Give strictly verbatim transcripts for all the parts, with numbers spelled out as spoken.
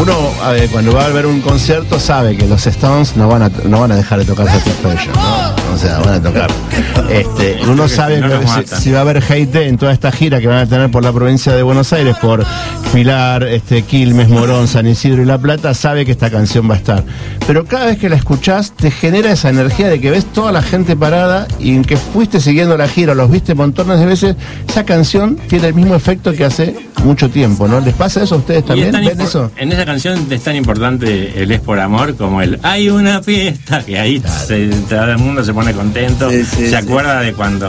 Uno eh, cuando va a ver un concierto sabe que los Stones no van a no van a dejar de tocar Satisfaction, ¿no? O sea, van a tocar. Este, uno sabe no que si, si va a haber hate en toda esta gira que van a tener por la provincia de Buenos Aires, por Pilar, este, Quilmes, Morón, San Isidro y La Plata, sabe que esta canción va a estar. Pero cada vez que la escuchás, te genera esa energía de que ves toda la gente parada y en que fuiste siguiendo la gira, los viste montones de veces, esa canción tiene el mismo efecto que hace mucho tiempo, ¿no? ¿Les pasa eso a ustedes también? ¿Ven eso? En esa canción es tan importante el Es por Amor como el Hay una fiesta, que ahí claro. se, todo el mundo se pone contento, sí, sí, se sí. acuerda de cuando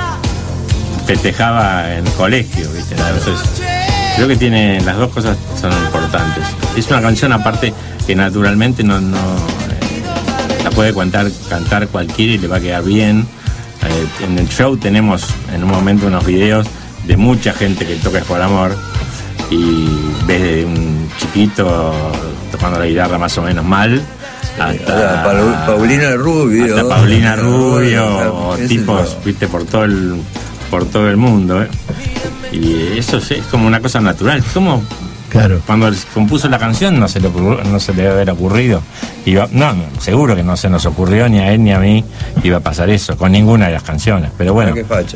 festejaba en el colegio, ¿viste? Entonces, creo que tiene, las dos cosas son importantes. Es una canción aparte que naturalmente no, no eh, la puede cantar, cantar cualquiera y le va a quedar bien. Eh, en el show tenemos en un momento unos videos de mucha gente que toca Es por Amor y ves de un chiquito tocando la guitarra más o menos mal hasta pa Paulina Rubio, hasta Paulina Rubio, o tipos, viste, por todo el por todo el mundo, ¿eh? Y eso es, es como una cosa natural, como claro. Cuando compuso la canción no se le ocurrió, no se le debe haber ocurrido. Iba, no, no, seguro que no se nos ocurrió ni a él ni a mí iba a pasar eso con ninguna de las canciones, pero bueno. ¿Qué facha?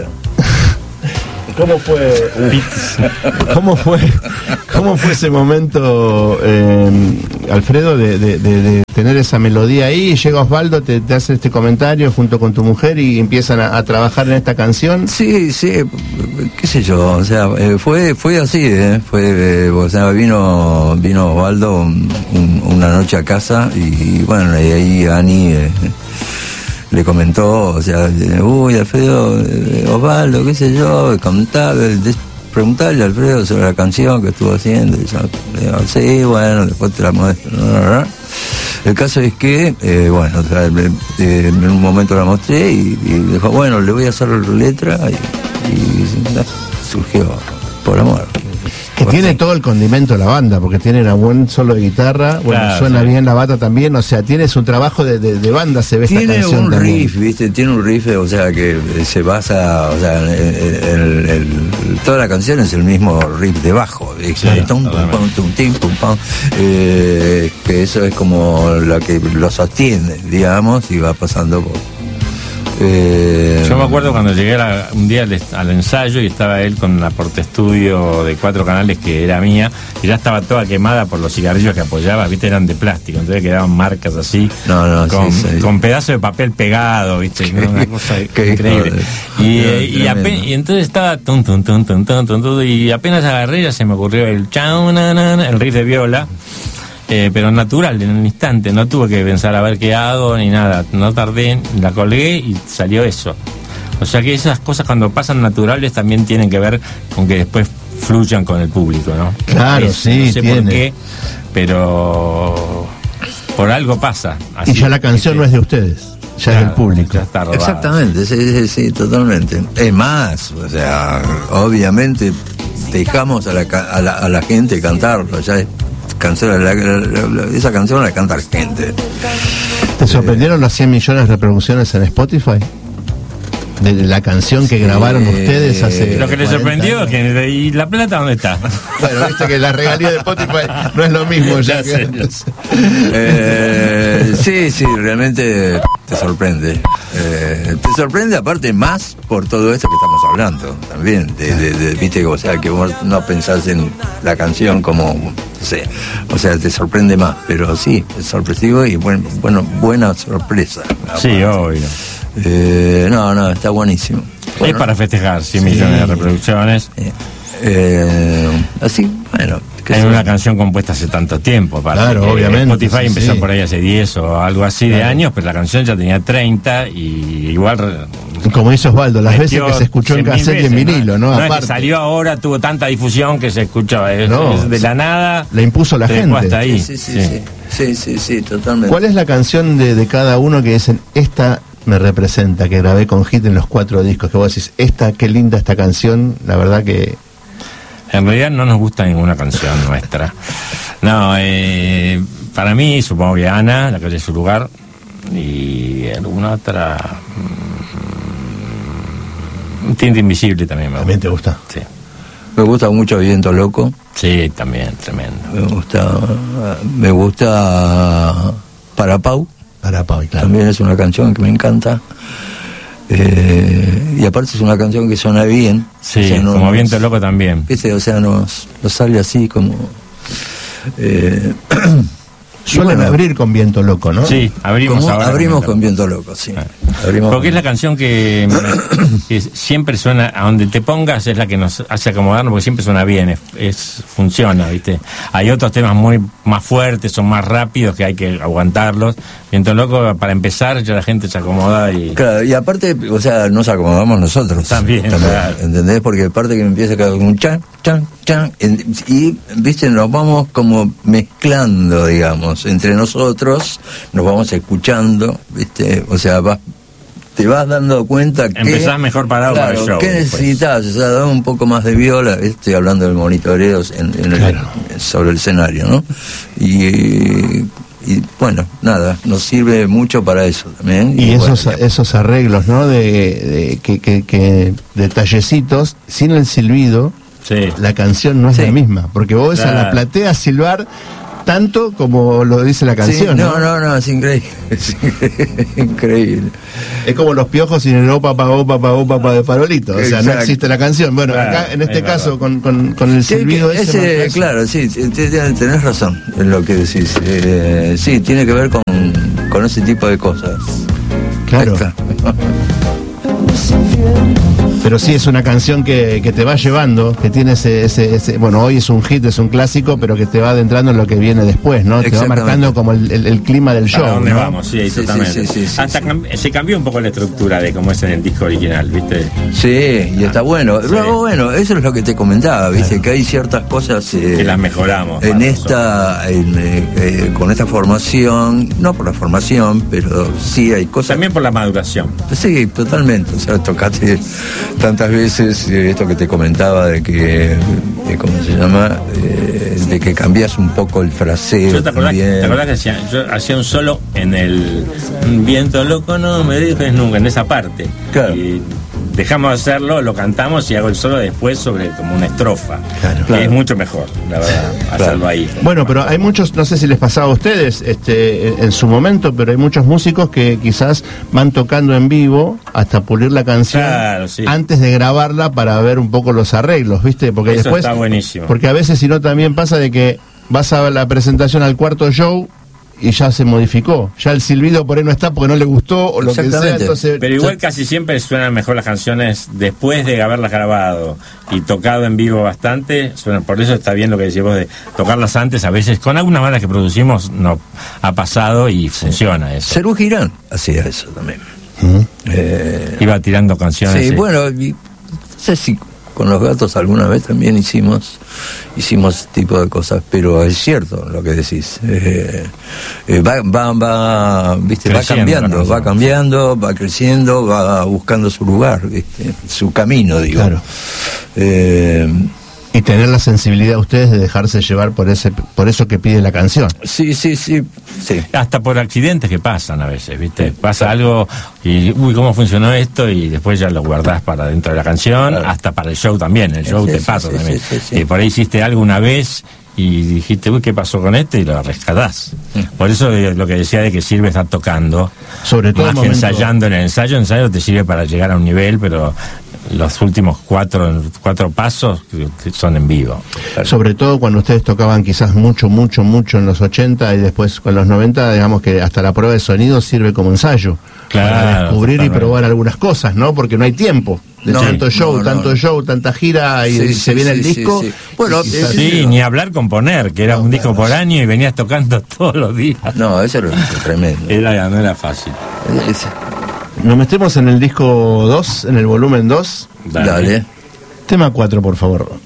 ¿Cómo fue? ¿Cómo fue? ¿Cómo fue ese momento, eh, Alfredo, de, de, de, de tener esa melodía ahí? Y llega Osvaldo, te, te hace este comentario junto con tu mujer y empiezan a, a trabajar en esta canción. Sí, sí, qué sé yo, o sea, eh, fue fue así, eh, fue, eh, o sea, vino vino Osvaldo un, un, una noche a casa y bueno, y ahí Ani eh, le comentó, o sea, uy, Alfredo, eh, Osvaldo, qué sé yo, contaba, preguntarle a Alfredo sobre la canción que estuvo haciendo. Y yo, digo, sí, bueno, después te la muestro. El caso es que, eh, bueno, o sea, eh, en un momento la mostré y, y dijo, bueno, le voy a hacer letra y, y surgió Por Amor. Que tiene todo el condimento de la banda, porque tiene una buen solo de guitarra, bueno, claro, suena sí. bien la bata también, o sea, tiene su trabajo de, de, de banda, se ve tiene esta canción un también. riff, viste, tiene un riff, o sea, que se basa, o sea, el, el, el, toda la canción es el mismo riff de bajo, sí, tum, pum, pum, tum, tim, pum, pum, eh, que eso es como lo que lo sostiene, digamos, y va pasando por... Eh, Yo me acuerdo cuando llegué a, un día al, al ensayo y estaba él con una portaestudio de cuatro canales que era mía y ya estaba toda quemada por los cigarrillos que apoyaba, viste, eran de plástico, entonces quedaban marcas así, no, no, con, sí, sí. con pedazos de papel pegado, viste, ¿no? Una cosa increíble. Y, no, eh, y, apen, y entonces estaba tum, tum, tum, tum, tum, tum, tum, y apenas agarré ya se me ocurrió el chau, na, na, na, el riff de viola. Eh, pero natural, en un instante, no tuve que pensar a ver qué hago ni nada, no tardé, la colgué y salió eso. O sea que esas cosas cuando pasan naturales también tienen que ver con que después fluyan con el público, ¿no? Claro, es, sí, no sé tiene. por qué, pero por algo pasa. Así, y ya la canción que, no es de ustedes, ya claro, es del público. Ya está robada. Exactamente, sí, sí, sí, totalmente. Es más, o sea, obviamente dejamos a la, a la, a la gente cantarlo, ya es canción, la, la, la, esa canción la canta la gente. ¿Te sorprendieron eh, las cien millones de reproducciones en Spotify? De la canción que sí, grabaron ustedes hace... Lo que le sorprendió es que... ¿Y La Plata dónde está? Bueno, viste que la regalía de Spotify no es lo mismo ya. Que... eh, sí, sí, realmente te sorprende. Eh, te sorprende aparte más por todo esto que estamos hablando también. De, de, de, viste, o sea, que vos no pensás en la canción como... No sé, o sea, te sorprende más. Pero sí, es sorpresivo y buen, bueno, buena sorpresa. Sí, obvio. Eh, no, no, está buenísimo. Bueno, es para festejar cien sí, millones de reproducciones. Eh, eh, así, bueno. Es una canción compuesta hace tanto tiempo. Para claro, obviamente. Spotify sí, empezó sí. por ahí hace diez o algo así claro. de años, pero la canción ya tenía treinta y igual... Como dice Osvaldo, las veces que se escuchó en cassette y en vinilo, ¿no? No, Aparte. Es que salió ahora, tuvo tanta difusión que se escuchó es, no, es de la nada. La impuso la gente. Hasta ahí. Sí sí sí, sí, sí, sí, sí, totalmente. ¿Cuál es la canción de, de cada uno que dicen, esta me representa, que grabé con hit en los cuatro discos? Que vos decís, esta, qué linda esta canción, la verdad que... En realidad no nos gusta ninguna canción nuestra. No, eh, para mí, supongo que Ana, La calle es su lugar, y alguna otra... Un Tinta Invisible también me gusta. ¿También te gusta? Sí. Me gusta mucho Viento Loco. Sí, también, tremendo. Me gusta, me gusta Para Pau. Para Pau, claro. También es una canción que me encanta. Eh, y aparte es una canción que suena bien. Sí, o sea, no, como nos, Viento Loco también. ¿Viste? O sea, nos, nos sale así como... Eh, Suelen bueno, abrir con Viento Loco, ¿no? Sí, abrimos como ahora. abrimos con Viento Loco, sí. Ah. Abrimos Porque con... es la canción que, que siempre suena, a donde te pongas es la que nos hace acomodarnos, porque siempre suena bien, es, es funciona, ¿viste? Hay otros temas muy más fuertes o más rápidos que hay que aguantarlos. Viento Loco, para empezar, ya la gente se acomoda y... Claro, y aparte, o sea, nos acomodamos nosotros. También, claro. ¿Entendés? Porque aparte que empieza con un chan, chan, chan, y, viste, nos vamos como mezclando, digamos, entre nosotros, nos vamos escuchando, viste, o sea, vas, te vas dando cuenta que... Empezás mejor parado, claro, para el show. ¿Qué necesitas? Después. O sea, dar un poco más de viola, estoy hablando del monitoreo en, en el, claro. sobre el escenario, ¿no? Y... Y bueno, nada, nos sirve mucho para eso también. Y, y esos bueno, esos arreglos, ¿no? De, de que, que, que detallecitos, sin el silbido, sí. La canción no es sí. la misma. Porque vos ves claro. a la platea silbar tanto como lo dice la canción. Sí, no, no, no, es increíble. Es increíble. Es como los piojos sin el opa, pa, opa, pa, opa, pa de farolito. O sea, exacto. No existe la canción. Bueno, claro, acá en este caso, con, con, con el silbido sí, ese. ese claro, sí, tenés razón en lo que decís. Eh, sí, tiene que ver con, con ese tipo de cosas. Claro. Pero sí es una canción que, que te va llevando, que tiene ese, ese, ese, bueno, hoy es un hit, es un clásico, pero que te va adentrando en lo que viene después, ¿no? Te va marcando como el, el, el clima del show. ¿A dónde ¿no? vamos? Sí, sí, totalmente. Sí, sí, sí, Hasta sí. Cam- se cambió un poco la estructura de cómo es en el disco original, ¿viste? Sí, y está bueno. Sí. Luego, bueno, eso es lo que te comentaba, ¿viste? Claro. Que hay ciertas cosas... Eh, que las mejoramos. En esta, en, eh, eh, con esta formación, no por la formación, pero sí hay cosas... También por la maduración. Sí, totalmente. O sea, tocaste tantas veces esto que te comentaba de que, eh, ¿cómo se llama? Eh, de que cambias un poco el fraseo. Yo te acordás, ¿te acordás que hacía, yo hacía un solo en el Viento Loco, no me dices nunca, en esa parte. Claro. Y dejamos de hacerlo, lo cantamos y hago el solo después sobre como una estrofa. Claro, que claro. Es mucho mejor, la verdad, claro. hacerlo ahí. Bueno, pero hay muchos, no sé si les pasaba a ustedes este, en, en su momento, pero hay muchos músicos que quizás van tocando en vivo hasta pulir la canción claro, sí. antes de grabarla para ver un poco los arreglos, ¿viste? Porque eso después, está buenísimo. Porque a veces, si no, también pasa de que vas a la presentación al cuarto show y ya se modificó, ya el silbido por ahí no está porque no le gustó o lo que sea, entonces... Pero igual casi siempre suenan mejor las canciones después de haberlas grabado y tocado en vivo bastante, suenan, por eso está bien lo que decís vos de tocarlas antes, a veces con algunas bandas que producimos no ha pasado y sí. Funciona eso. Cerú Girán hacía eso también. Uh-huh. Eh, Iba tirando canciones. Sí, sí. bueno, y, no sé si con los Gatos alguna vez también hicimos hicimos ese tipo de cosas, pero es cierto lo que decís. Eh, eh, va, va, va, viste, va cambiando, va cambiando, va creciendo, va buscando su lugar, ¿viste? Su camino, digo. Claro. Eh, y tener la sensibilidad ustedes de dejarse llevar por ese por eso que pide la canción. Sí, sí, sí, sí. Hasta por accidentes que pasan a veces, ¿viste? Pasa algo y, uy, ¿cómo funcionó esto? Y después ya lo guardás para dentro de la canción, claro. Hasta para el show también, el show sí, te sí, pasa sí, también. Sí, sí, sí. Y por ahí hiciste algo una vez y dijiste, uy, ¿qué pasó con este? Y lo rescatás. Sí. Por eso lo que decía de que sirve estar tocando, sobre todo más que momento... ensayando en el ensayo, ensayo te sirve para llegar a un nivel, pero los últimos cuatro cuatro pasos son en vivo. Claro. Sobre todo cuando ustedes tocaban quizás mucho, mucho, mucho en los ochenta y después con los noventa, digamos que hasta la prueba de sonido sirve como ensayo. Claro, para descubrir totalmente. Y probar algunas cosas, ¿no? Porque no hay tiempo. De no, tanto show, no, tanto no. show, tanta gira y sí, se sí, viene sí, el disco. Sí, sí. Bueno, sí, sí, sí, ni hablar componer, que era no, un disco claro. por año y venías tocando todos los días. No, eso era tremendo. Era, no era fácil. Ese. Nos metemos en el disco dos, en el volumen dos. Dale. Dale. Tema cuatro, por favor.